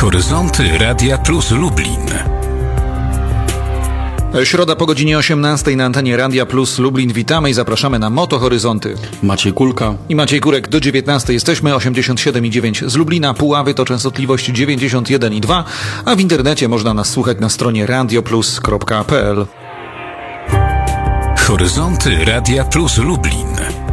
Horyzonty Radia Plus Lublin. Środa po godzinie 18 na antenie Radia Plus Lublin. Witamy i zapraszamy na Motohoryzonty. Maciej Kulka I Maciej Kurek. Do 19 jesteśmy, 87,9 z Lublina, Puławy to częstotliwość 91,2, a w internecie można nas słuchać na stronie radioplus.pl. Horyzonty Radia Plus Lublin.